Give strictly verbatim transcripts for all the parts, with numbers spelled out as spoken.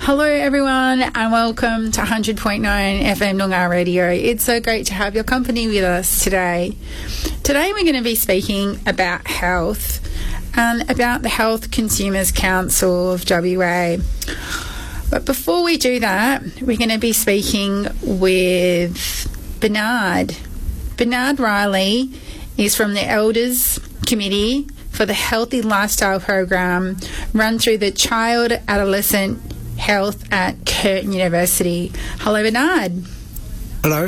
Hello everyone and welcome to one hundred point nine F M Noongar Radio. It's so great to have your company with us today. Today we're going to be speaking about health and about the Health Consumers Council of W A. But before we do that, we're going to be speaking with Bernard. Bernard Riley is from the Elders Committee for the Healthy Lifestyle Program run through the Child Adolescent Health at Curtin University. Hello, Bernard. Hello.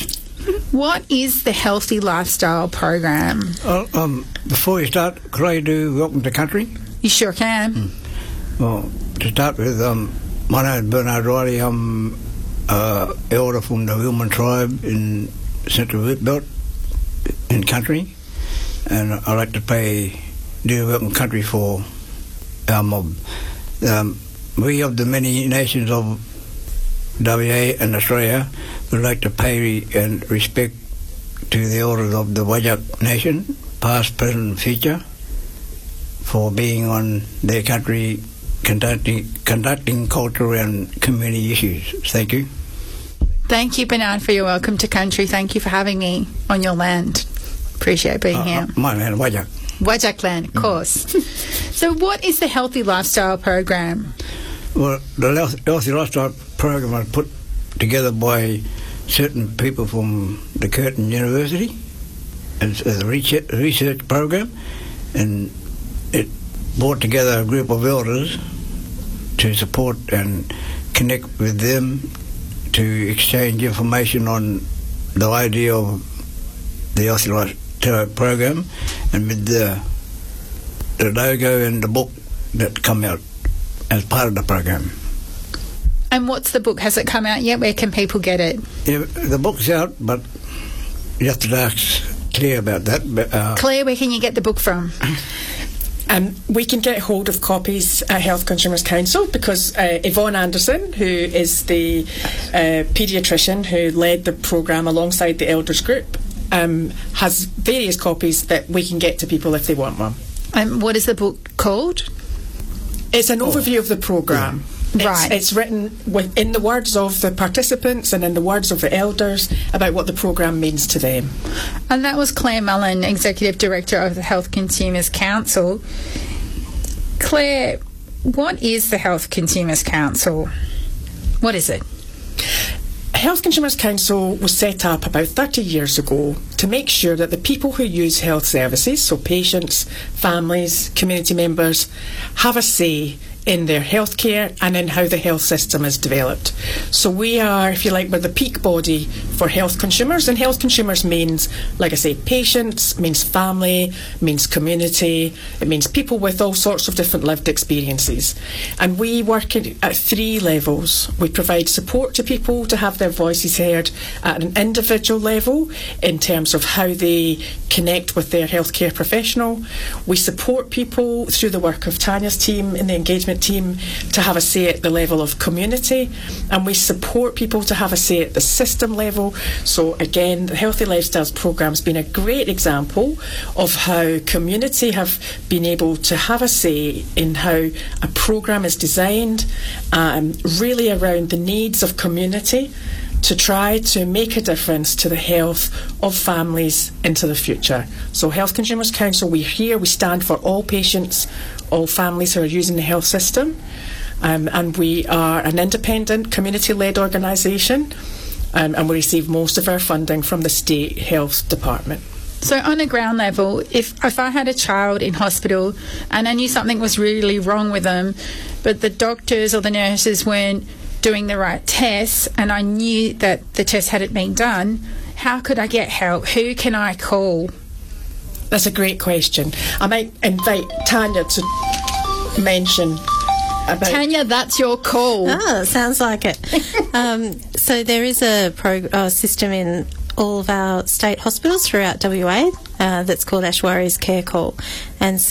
What is the Healthy Lifestyle Program? Uh, um, before you start, could I do Welcome to Country? You sure can. Mm. Well, to start with, um, my name is Bernard Riley. I'm uh, elder from the Wilman tribe in Central Whitbelt in Country, and I like to play do Welcome Country for our mob. Um, we of the many nations of W A and Australia would like to pay and respect to the elders of the Whadjuk Nation, past, present and future, for being on their country conducting, conducting cultural and community issues. Thank you. Thank you, Bernard, for your Welcome to Country. Thank you for having me on your land. Appreciate being uh, here. Uh, my land, Whadjuk. Whadjuk land, of course. Mm. So what is the Healthy Lifestyle Program? Well, the Healthy Lifestyle Program was put together by certain people from the Curtin University as, as a research, research program, and it brought together a group of elders to support and connect with them to exchange information on the idea of the Healthy Lifestyle Program, and with the, the logo and the book that come out as part of the program. And what's the book? Has it come out yet? Where can people get it? Yeah, the book's out, but you have to ask Claire about that. But, uh, Claire, where can you get the book from? Um, we can get hold of copies at Health Consumers Council because uh, Yvonne Anderson, who is the uh, paediatrician who led the programme alongside the Elders Group, um, has various copies that we can get to people if they want one. And what is the book called? It's an overview of the programme. Yeah. It's, right. It's written with, in the words of the participants and in the words of the elders about what the programme means to them. And that was Claire Mullen, Executive Director of the Health Consumers Council. Claire, what is the Health Consumers Council? What is it? Health Consumers Council was set up about thirty years ago to make sure that the people who use health services, so patients, families, community members, have a say in their healthcare and in how the health system is developed. So we are, if you like, we're the peak body for health consumers, and health consumers means, like I say, patients, means family, means community, it means people with all sorts of different lived experiences. And we work at three levels. We provide support to people to have their voices heard at an individual level in terms of how they connect with their healthcare professional. We support people through the work of Tanya's team in the engagement team to have a say at the level of community, and we support people to have a say at the system level. So again, the Healthy Lifestyles Programme has been a great example of how community have been able to have a say in how a programme is designed, um, really around the needs of community, to try to make a difference to the health of families into the future. So Health Consumers Council, we're here, we stand for all patients, all families who are using the health system, um, and we are an independent, community-led organisation, um, and we receive most of our funding from the State Health Department. So on a ground level, if, if I had a child in hospital and I knew something was really wrong with them, but the doctors or the nurses weren't doing the right tests, and I knew that the test hadn't been done, how could I get help? Who can I call? That's a great question. I might invite Tanya to mention about... Tanya, that's your call. Oh, sounds like it. um, so there is a prog- uh, system in all of our state hospitals throughout W A uh, that's called Ashwari's Care Call. And so